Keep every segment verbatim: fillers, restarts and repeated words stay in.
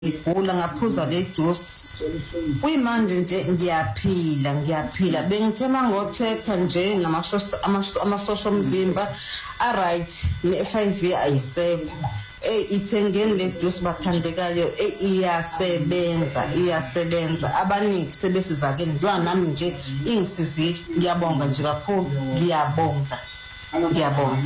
ngigula ngaphuza le juice kuyimanje nje ngiyaphila ngiyaphila bengithema ngochecker nje namasosha omzimba a right ne-H I V ayisekho eh ithengeni le juice bathandekayo eh iyasebenza iyasebenza abaningi sebesizakeni njengoba nami nje ingisizile ngiyabonga nje kakhulu ngiyabonga ngiyabonga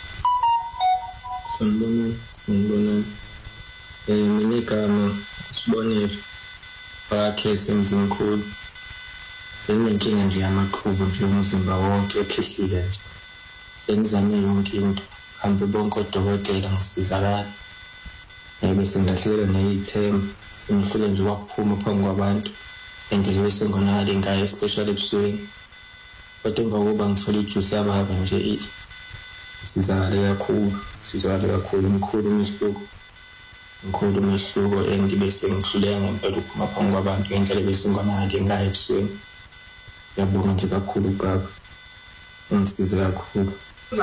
sanibona sanibona eh mina igama Sibonile bakhe emzimkhulu benenkinga nje amaqhubu nje umzimba wonke ekhehlile nje sengizame yonke into hambe bonke odokotela ngisizakala bese ngahlela neyithemba sengihlule nje wakuphuma phambi kwabantu endlela bese ngonakala ngayo especially ebusweni kodwa emva kokuba ngithola ijuice yababa nje sizakala kakhulu sizakala kakhulu umkhulu umehluko ngikho umehluko engibese ngihluleka ngempela ukuphuma phambi kwabantu ngendlela bese ngonakala ngayo ebusweni yabonga nje kakhulu baba ungisize kakhulu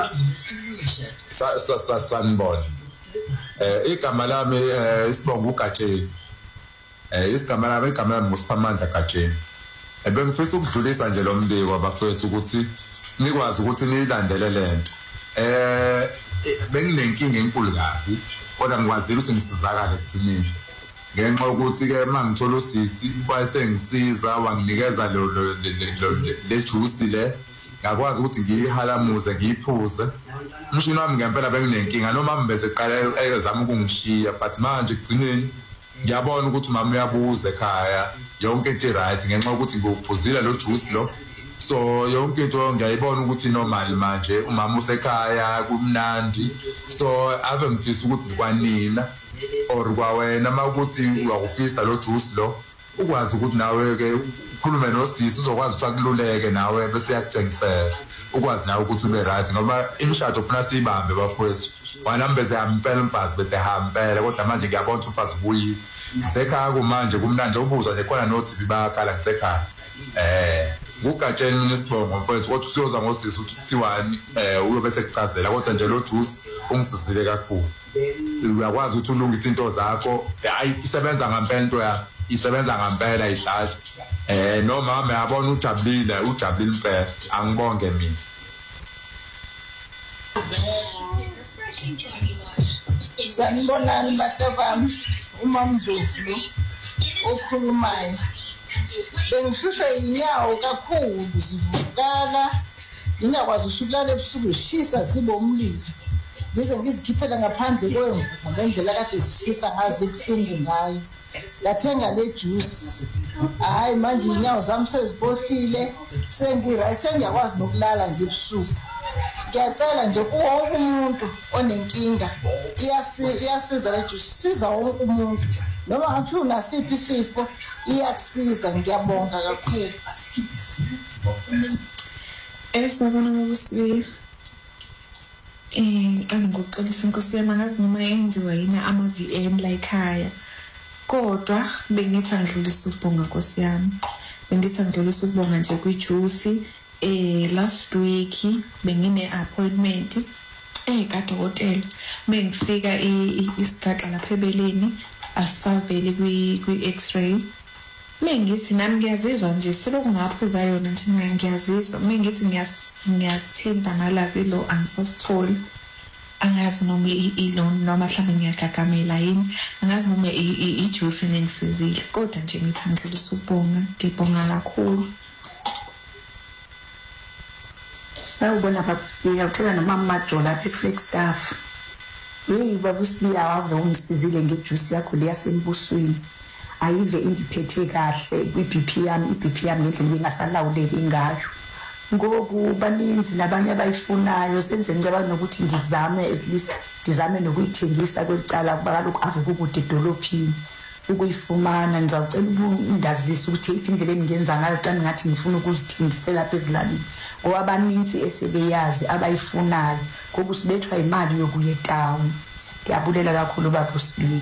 sa sa sa sanibona eh igama lami eh isibonga uGatsheni eh isigama lami igama lami nguSiphamandla Gatsheni ebengifisa ukudlulisa nje lo mbiko abafethu ukuthi nikwazi ukuthi nilandele lento eh benginenkinga enkulu kabi kodwa ngikwazile ukuthi ngisizakale ekuthinini ngenxa ukuthi ke mangithola usisi wayesengisiza wanginikeza lo le juice le ngakwazi ukuthi ngiyihalamuze ngiyiphuze umshini wami ngempela benginenkinga noma mbese qala ezama ukungishiya but manje ekugcineni ngiyabona ukuthi mama uyabuza ekhaya yonke into right ngenxa ukuthi ngikuphuzile lo juice lo so yonke into ngiyayibona ukuthi normal manje umama usekhaya kumnandi so ave ngifisa ukuthi kwanina or kwawena makuthi uyakufisa lo juice lo ukwazi ukuthi nawe ke ukhulume nosisi uzokwazi ukuthi akululeke nawe bese yakuthengisela ukwazi nawe ukuthi ube right ngoba imishado ufuna siyibambe bafowethu wena mbese yampela umfazi bese hampela kodwa manje ngiyabona ukuthi umfazi buyi ngisekhaya kumanje kumnandi ubuzwa nje khona no T V bayakhala ngisekhaya eh uGatsheni mina isibongo mfowethu kodwa usiyoza ngosisi ukuthi kuthiwani eh uyobe sekuchazela kodwa nje lo juice ungisizile kakhulu uyakwazi ukuthi ulungise into zakho hayi isebenza ngempela into yakho isebenza ngempela ihlahla eh nomama yabona ujabulile ujabulile impela angibonge mina sanibonani batafami uMamdlovu okhulumayo bengihlushwa inyawo kakhulu zivukala ngingakwazi usukulala ebusuku zishisa zibe umlilo ngize ngizikhiphela ngaphandle kwemvumo ngendlela kade zishisa ngazo ibuhlungu ngayo lathenga le juice hayi manje inyawo zami sezibohlile sengira sengiyakwazi nokulala nje ebusuku ngiyacela nje kuwonke umuntu onenkinga iyasiza le juice siza wonke umuntu noma ngathi unasiphi isifo iyakusiza ngiyabonga kakhulu esabona ngokusibe eh angikuxolisa inkosi yami ngazi noma yenziwa yini ama V M la ekhaya kodwa bengithi angidlulisa ukubonga Nkosi yami bengithi angidlulisa ukubonga nje kwijuice eh last week bengine appointment eh kadokotela mengifika isigaxa lapha ebeleni asavele kwi kwi x-ray mengithi nami ngiyazizwa nje selokhu ngaphuza yona nje ngiyazizwa mengithi ngiyasithinta ngalavi lo angisasitholi angazi noma ilo noma mhlawumbe ngiyagagamela yini angazi noma ijuice nengisizile kodwa nje ngithi ngidlulisa ukubonga ngibonga kakhulu bayibona bakusibiya uthola noma majola apha eFlagstaff hey bakusibiya ave ungisizile ngejuice yakho leyasembusweni ayive indiphethe kahle kwi-B P yami i-B P yami ngendlela bengasalawuleki ngayo ngoku baninzi nabanye abayifunayo senze ngicabanga nokuthi ngizame at least ngizame nokuyithengisa kwelicala kuba kaloku ave kukude edolophini ukuyifumana ngizawucela ukungazisa ukuthi iphi indlela engingenza ngayo xa ngathi ngifuna ukuzithengisela lapha ezilalini ngoba abaninzi esebeyazi abayifunayo ngoku sibethwa imali yokuya etown ngiyabulela kakhulu baba uSibili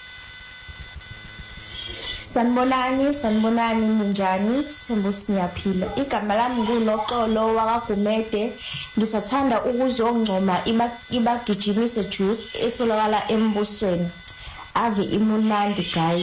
Sanibonani sanibonani ninjani sithemba siyaphila igama lami nguNoxolo wakagumede ngisathanda ukuzongcoma ibagijimise juice etholakala embusweni ave imunandi guys.